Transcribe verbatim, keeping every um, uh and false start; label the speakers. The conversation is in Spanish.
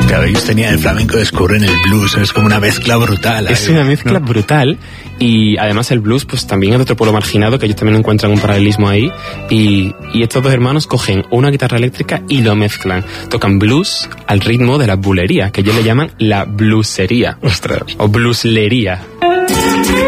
Speaker 1: Claro, ellos tenían el flamenco, descubren el blues, es como una mezcla brutal.
Speaker 2: Es
Speaker 1: ahí,
Speaker 2: una mezcla
Speaker 1: ¿no?
Speaker 2: brutal, y además el blues pues también es de otro pueblo marginado, que ellos también encuentran un paralelismo ahí, y, y estos dos hermanos cogen una guitarra eléctrica y lo mezclan. Tocan blues al ritmo de la bulería, que ellos le llaman la bluesería.
Speaker 1: Ostras.
Speaker 2: O blueslería.